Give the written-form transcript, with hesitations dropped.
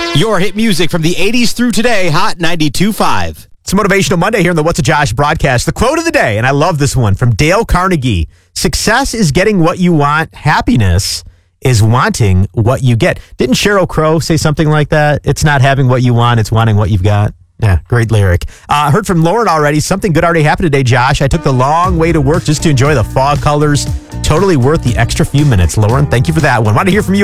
Your hit music from the 80s through today, Hot 92.5. It's a Motivational Monday here on the What's a Josh broadcast. The quote of the day, and I love this one, from Dale Carnegie. Success is getting what you want. Happiness is wanting what you get. Didn't Sheryl Crow say something like that? It's not having what you want, it's wanting what you've got. Yeah, great lyric. Heard from Lauren already. Something good already happened today, Josh. I took the long way to work just to enjoy the fall colors. Totally worth the extra few minutes. Lauren, thank you for that one. Want to hear from you.